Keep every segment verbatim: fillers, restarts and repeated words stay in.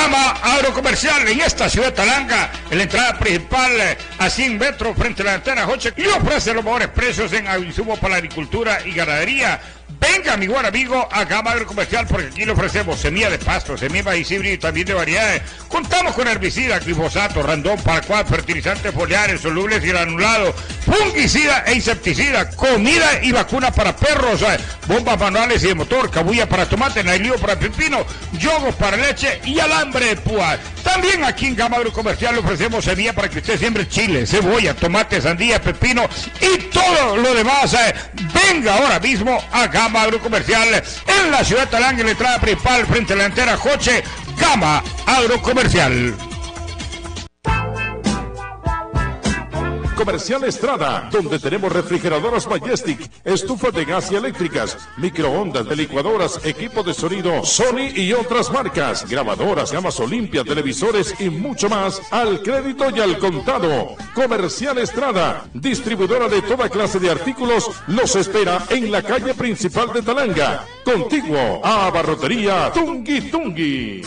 Gama Agrocomercial en esta ciudad de Talanga, en la entrada principal a cien metros frente a la antena Joche, y ofrece los mejores precios en insumos para la agricultura y ganadería. Venga, mi buen amigo, a Gama Agrocomercial, porque aquí le ofrecemos semilla de pasto, semilla de maíz híbrido y también de variedades. Contamos con herbicida, glifosato, randón, paraquat, fertilizantes foliares, solubles y granulados, fungicida e insecticida, comida y vacuna para perros, eh, bombas manuales y de motor, cabulla para tomate, nailío para pepino, yogos para leche y alambre de púa. También aquí en Gama Agrocomercial le ofrecemos semilla para que usted siembre chile, cebolla, tomate, sandía, pepino y todo lo demás. Eh. Venga ahora mismo a Gama Agrocomercial en la ciudad de Talanga, en la entrada principal frente a la antena Joche. Gama Agrocomercial. Comercial Estrada, donde tenemos refrigeradoras Majestic, estufas de gas y eléctricas, microondas, de licuadoras, equipo de sonido Sony y otras marcas, grabadoras, gamas Olimpia, televisores y mucho más al crédito y al contado. Comercial Estrada, distribuidora de toda clase de artículos, los espera en la calle principal de Talanga, contiguo a Barrotería Tungui Tungui.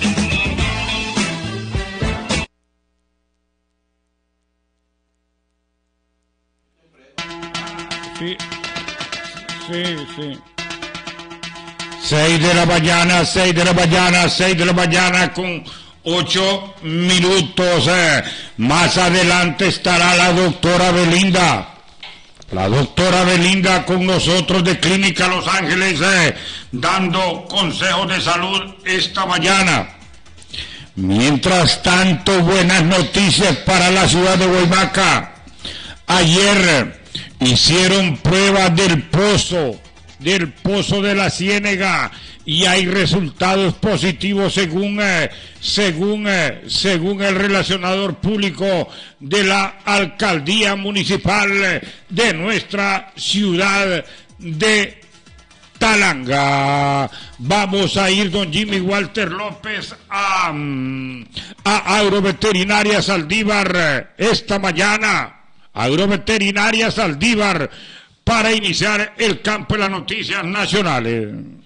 Sí, sí, sí. Seis de la mañana, seis de la mañana, seis de la mañana con ocho minutos. Eh. Más adelante estará la doctora Belinda. La doctora Belinda con nosotros de Clínica Los Ángeles, eh, dando consejos de salud esta mañana. Mientras tanto, buenas noticias para la ciudad de Guaymaca. Ayer hicieron pruebas del pozo, del pozo de la Ciénega, y hay resultados positivos según, eh, según, eh, según el relacionador público de la alcaldía municipal de nuestra ciudad de Talanga. Vamos a ir, don Jimmy Walter López, a, a Agroveterinaria Saldívar esta mañana. Agroveterinaria Saldívar, para iniciar el campo de las noticias nacionales.